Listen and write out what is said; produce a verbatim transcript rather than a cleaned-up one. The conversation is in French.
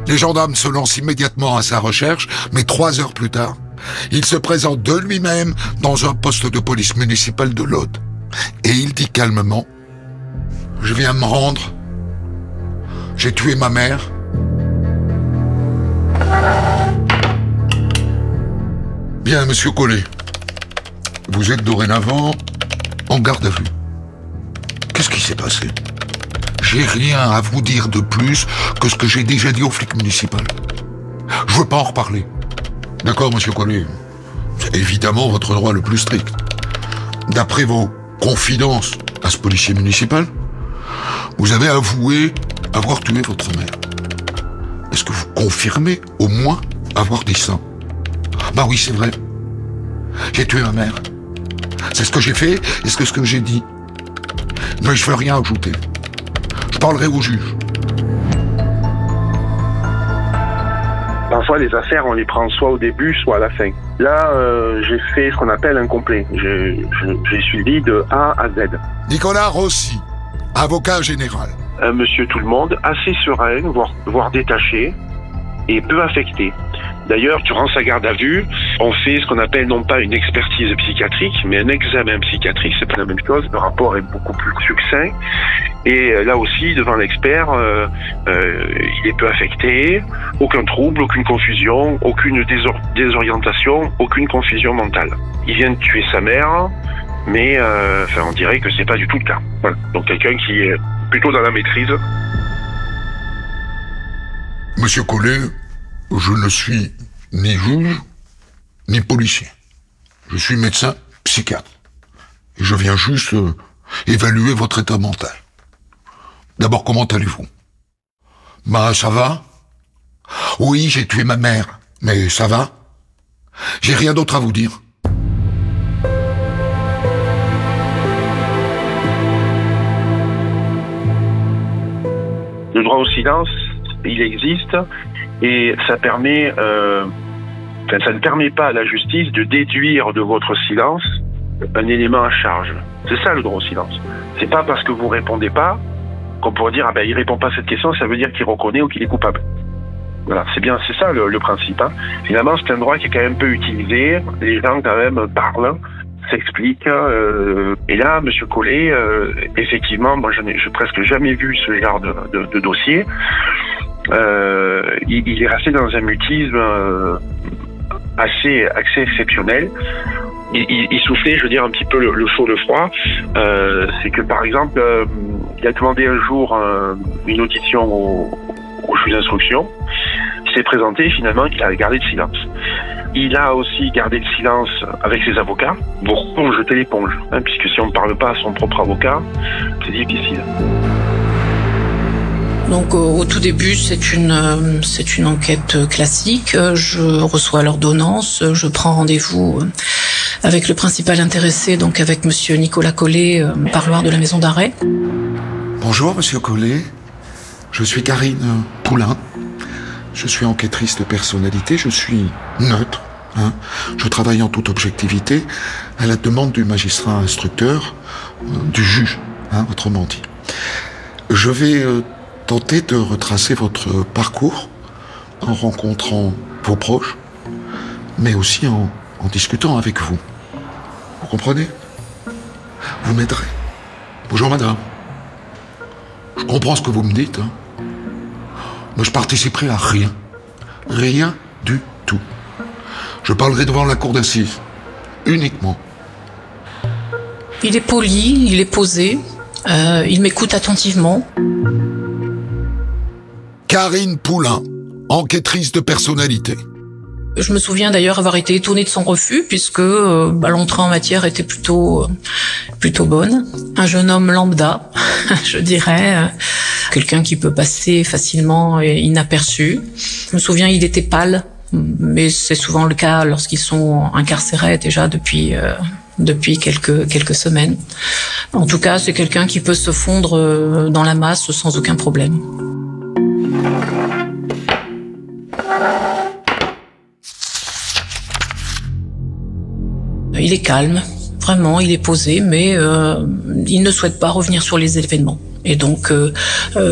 Les gendarmes se lancent immédiatement à sa recherche, mais trois heures plus tard, il se présente de lui-même dans un poste de police municipale de l'Aude. Et il dit calmement « Je viens me rendre. J'ai tué ma mère. » Bien, monsieur Collet. Vous êtes dorénavant en garde à vue. Qu'est-ce qui s'est passé ? J'ai rien à vous dire de plus que ce que j'ai déjà dit au flic municipal. Je veux pas en reparler. D'accord, monsieur Collet. C'est évidemment votre droit le plus strict. D'après vos confidences à ce policier municipal, vous avez avoué avoir tué votre mère. Est-ce que vous confirmez au moins avoir dit ça ? Bah oui, c'est vrai. J'ai tué ma mère. C'est ce que j'ai fait et c'est ce que j'ai dit. Mais je veux rien ajouter. Je parlerai au juge. Parfois, les affaires, on les prend soit au début, soit à la fin. Là, euh, j'ai fait ce qu'on appelle un complet. J'ai, j'ai suivi de A à Z. Nicolas Rossi, avocat général. Un monsieur tout le monde, assez serein, voire, voire détaché, et peu affecté. D'ailleurs, durant sa garde à vue, on fait ce qu'on appelle non pas une expertise psychiatrique, mais un examen psychiatrique, c'est pas la même chose. Le rapport est beaucoup plus succinct. Et là aussi, devant l'expert, euh, euh, il est peu affecté, aucun trouble, aucune confusion, aucune désor- désorientation, aucune confusion mentale. Il vient de tuer sa mère, mais euh, enfin, on dirait que c'est pas du tout le cas. Voilà. Donc quelqu'un qui est plutôt dans la maîtrise. Monsieur Collet, je ne suis ni juge, ni policier. Je suis médecin psychiatre. Et je viens juste euh, évaluer votre état mental. D'abord, comment allez-vous ? Bah, ça va ? Oui, j'ai tué ma mère, mais ça va ? J'ai rien d'autre à vous dire. Le droit au silence, il existe et ça permet, euh, enfin, ça ne permet pas à la justice de déduire de votre silence un élément à charge. C'est ça le droit au silence. C'est pas parce que vous répondez pas qu'on pourrait dire ah ben il répond pas à cette question, ça veut dire qu'il reconnaît ou qu'il est coupable. Voilà, c'est bien, c'est ça le, le principe. Hein. Finalement, c'est un droit qui est quand même peu utilisé. Les gens quand même parlent, s'expliquent. Euh, et là, Monsieur Collet, euh, effectivement, moi je n'ai j'ai presque jamais vu ce genre de, de, de dossier. Euh, il, il est resté dans un mutisme euh, assez, assez exceptionnel. Il, il, il soufflait, je veux dire, un petit peu le, le chaud, le froid. Euh, c'est que, par exemple, euh, il a demandé un jour euh, une audition au, au juge d'instruction. Il s'est présenté et finalement, il a gardé le silence. Il a aussi gardé le silence avec ses avocats pour jeter l'éponge, hein, puisque si on ne parle pas à son propre avocat, c'est difficile. Donc au tout début, c'est une c'est une enquête classique. Je reçois l'ordonnance, je prends rendez-vous avec le principal intéressé, donc avec Monsieur Nicolas Collet, parloir de la maison d'arrêt. Bonjour, Monsieur Collet. Je suis Karine Poulain. Je suis enquêtrice de personnalité. Je suis neutre. Hein. Je travaille en toute objectivité à la demande du magistrat instructeur, euh, du juge, hein, autrement dit. Je vais euh, tenter de retracer votre parcours en rencontrant vos proches, mais aussi en, en discutant avec vous. Vous comprenez ? Vous m'aiderez. Bonjour madame. Je comprends ce que vous me dites, hein. Mais je participerai à rien. Rien du tout. Je parlerai devant la cour d'assises. Uniquement. Il est poli, il est posé, euh, il m'écoute attentivement. Karine Poulain, enquêtrice de personnalité. Je me souviens d'ailleurs avoir été étonnée de son refus puisque euh, bah, l'entrée en matière était plutôt euh, plutôt bonne. Un jeune homme lambda, je dirais, euh, quelqu'un qui peut passer facilement et inaperçu. Je me souviens, il était pâle, mais c'est souvent le cas lorsqu'ils sont incarcérés déjà depuis euh, depuis quelques quelques semaines. En tout cas, c'est quelqu'un qui peut se fondre euh, dans la masse sans aucun problème. Il est calme, vraiment, il est posé, mais euh, il ne souhaite pas revenir sur les événements. Et donc, euh, euh,